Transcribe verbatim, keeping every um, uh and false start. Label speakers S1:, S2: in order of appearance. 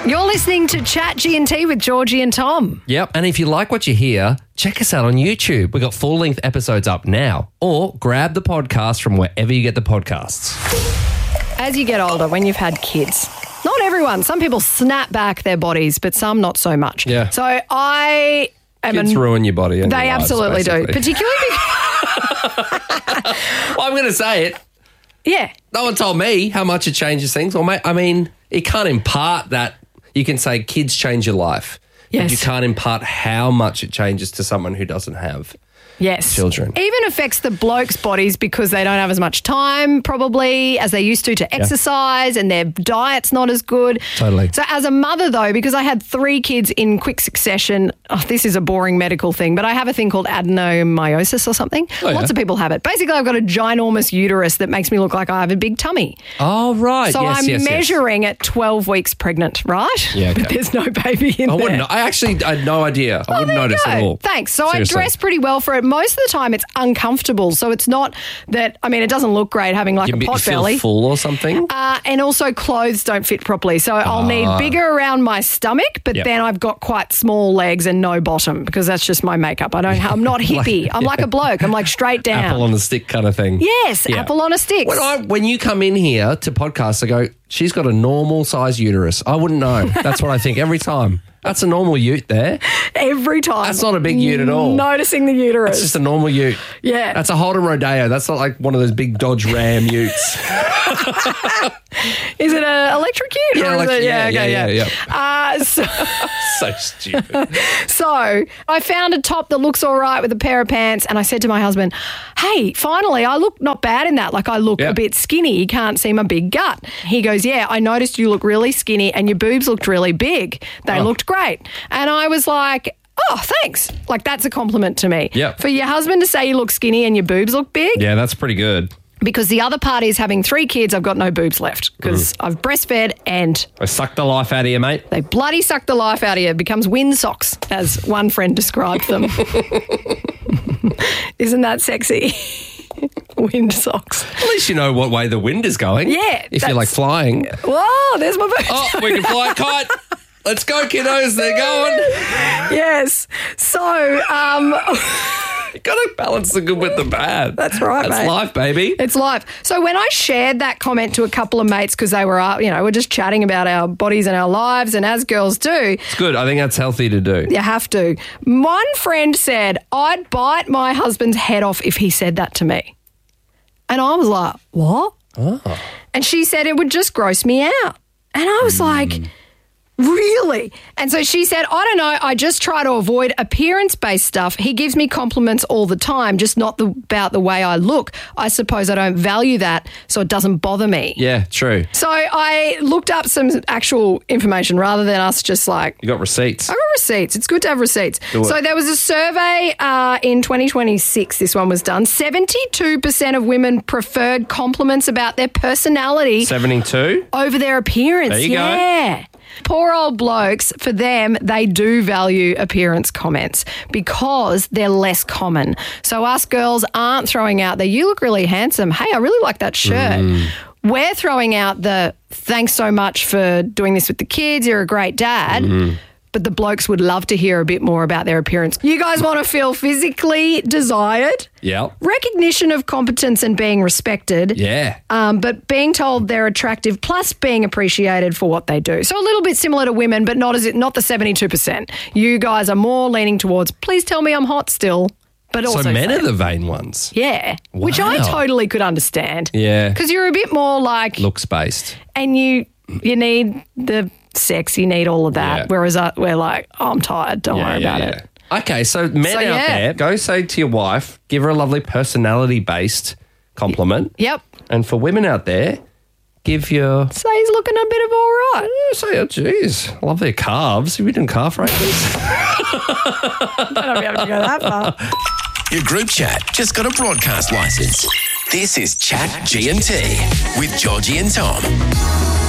S1: You're listening to Chat G and T with Georgie and Tom.
S2: Yep. And if you like what you hear, check us out on YouTube. We've got full-length episodes up now. Or grab the podcast from wherever you get the podcasts.
S1: As you get older, when you've had kids, not everyone, some people snap back their bodies, but some not so much.
S2: Yeah.
S1: So I am...
S2: Kids
S1: an,
S2: ruin your body. And
S1: They
S2: your lives,
S1: absolutely do.
S2: basically.
S1: Particularly because...
S2: Well, I'm going to say it.
S1: Yeah.
S2: No one told me how much it changes things. Or, I mean, it can't impart that. You can say kids change your life.
S1: Yes.
S2: But you can't impart how much it changes to someone who doesn't have
S1: Yes.
S2: children.
S1: Even affects the blokes' bodies because they don't have as much time probably as they used to to exercise and their diet's not as good.
S2: Totally.
S1: So as a mother though, because I had three kids in quick succession, oh, this is a boring medical thing, but I have a thing called adenomyosis or something.
S2: Oh, yeah.
S1: Lots of people have it. Basically, I've got a ginormous uterus that makes me look like I have a big tummy.
S2: Oh, right.
S1: So
S2: yes,
S1: I'm
S2: yes, yes.
S1: measuring at twelve weeks pregnant, right?
S2: Yeah, okay.
S1: But there's no baby in
S2: I
S1: there.
S2: wouldn't. I actually I had no idea. I
S1: Oh,
S2: wouldn't
S1: there you
S2: notice
S1: go.
S2: at all.
S1: Thanks. So
S2: Seriously.
S1: I dress pretty well for it. Most of the time it's uncomfortable. So it's not that, I mean, it doesn't look great having like
S2: You,
S1: a
S2: you
S1: pot
S2: feel
S1: belly.
S2: full or something?
S1: Uh, and also clothes don't fit properly. So I'll
S2: Ah.
S1: need bigger around my stomach, but
S2: Yep.
S1: then I've got quite small legs and no bottom because that's just my makeup. I don't, I'm not hippie. I'm like a bloke. I'm like straight down.
S2: Apple on a stick kind of thing.
S1: Yes,
S2: Yeah.
S1: apple on a stick.
S2: When, I, when you come in here to podcasts, I go, she's got a normal size uterus. I wouldn't know. That's what I think every time. That's a normal ute there.
S1: Every time.
S2: That's not a big ute at all.
S1: Noticing the uterus.
S2: It's just a normal ute.
S1: Yeah.
S2: That's a Holden Rodeo. That's not like one of those big Dodge Ram utes.
S1: Is it an electric ute?
S2: Yeah,
S1: or is
S2: elect-
S1: it,
S2: yeah,
S1: okay,
S2: yeah, yeah,
S1: Uh, so,
S2: So stupid.
S1: so I found a top that looks all right with a pair of pants and I said to my husband, hey, finally, I look not bad in that. Like I look
S2: Yeah.
S1: a bit skinny. You can't see my big gut. He goes, yeah, I noticed you look really skinny and your boobs looked really big. They
S2: Oh.
S1: looked great. And I was like, oh, thanks. Like that's a compliment to me.
S2: Yeah.
S1: For your husband to say you look skinny and your boobs look big.
S2: Yeah, that's pretty good.
S1: Because the other part is having three kids, I've got no boobs left because
S2: Mm.
S1: I've breastfed and
S2: I sucked the life out of you, mate.
S1: they bloody suck the life out of you. It becomes wind socks, as one friend described them. Isn't that sexy? Wind socks.
S2: At least you know what way the wind is going.
S1: Yeah,
S2: If you're like
S1: that's-
S2: flying.
S1: Whoa, there's my boobs.
S2: Oh, we can fly a kite. Let's go, kiddos. They're going.
S1: Yes. So, um,
S2: You got to balance the good with the bad.
S1: That's right,
S2: That's
S1: mate.
S2: life, baby.
S1: it's live. So when I shared that comment to a couple of mates because they were, uh, you know, we're just chatting about our bodies and our lives, and as girls do,
S2: It's good. I think that's healthy to do.
S1: you have to. One friend said, I'd bite my husband's head off if he said that to me. And I was like, what?
S2: Oh.
S1: And she said it would just gross me out. And I was like, really? And so she said, I don't know, I just try to avoid appearance-based stuff. He gives me compliments all the time, just not the, about the way I look. I suppose I don't value that, so it doesn't bother me.
S2: Yeah, true.
S1: So I looked up some actual information rather than us just like,
S2: You got receipts.
S1: I got receipts. It's good to have receipts.
S2: Do it.
S1: So there was a survey uh, in twenty twenty-six, this one was done. seventy-two percent of women preferred compliments about their personality
S2: seventy-two.
S1: over their appearance.
S2: There you go.
S1: yeah. Poor old blokes, for them, they do value appearance comments because they're less common. So us girls aren't throwing out the, you look really handsome. Hey, I really like that shirt.
S2: Mm.
S1: We're throwing out the, thanks so much for doing this with the kids. You're a great dad.
S2: Mm.
S1: But the blokes would love to hear a bit more about their appearance. You guys want to feel physically desired,
S2: Yeah.
S1: recognition of competence and being respected.
S2: Yeah.
S1: Um, but being told they're attractive plus being appreciated for what they do. So a little bit similar to women, but not as it not the seventy-two percent. You guys are more leaning towards, please tell me I'm hot still. But also
S2: So men
S1: say-
S2: are the vain ones.
S1: Yeah, which I
S2: Wow.
S1: totally could understand.
S2: Yeah.
S1: Because you're a bit more like,
S2: Looks based.
S1: and you you need the sex, you need all of that.
S2: Yeah.
S1: Whereas uh, we're like, oh, I'm tired, don't worry about it.
S2: Okay, so men
S1: So,
S2: out
S1: yeah.
S2: there, go say to your wife, give her a lovely personality-based compliment.
S1: Yep.
S2: And for women out there, give your...
S1: So he's looking a bit of all right.
S2: Say, oh, geez, I love their calves. Have you done calf races?
S1: I don't know if you have to go that far.
S3: Your group chat just got a broadcast license. This is Chat G and T with Georgie and Tom.